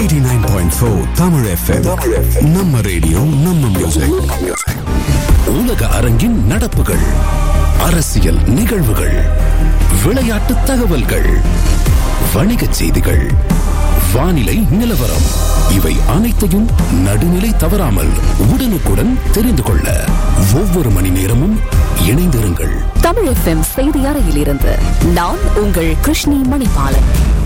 89.4 Tamil FM. நம்ம radio நம்ம music. உலக அரங்கின் நடப்புகள், அரசியல் நிகழ்வுகள், விளையாட்டு தகவல்கள், வணிகச் செய்திகள், வானிலை நிலவரம், இவை அனைத்தையும் நடுநிலை தவறாமல் உடனுக்குடன் தெரிந்து கொள்ள ஒவ்வொரு மணி நேரமும் இணைந்திருங்கள். தமிழ் FM செய்தி அறையிலிருந்து நான் உங்கள் கிருஷ்ணி மணிபாலன்.